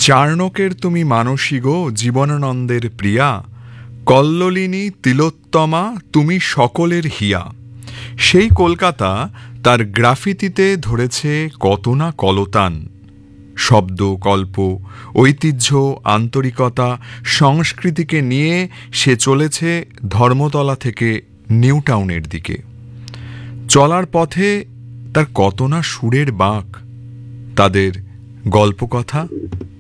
চার্ণকের তুমি মানসী গো জীবনানন্দের প্রিয়া, কল্লোলিনী তিলোত্তমা তুমি সকলের হিয়া। সেই কলকাতা তার গ্রাফিতিতে ধরেছে কত না কলতান। শব্দ, কল্প, ঐতিহ্য, আন্তরিকতা, সংস্কৃতিকে নিয়ে সে চলেছে ধর্মতলা থেকে নিউ টাউনের দিকে। চলার পথে তার কত না সুরের বাঁক, তাদের গল্পকথা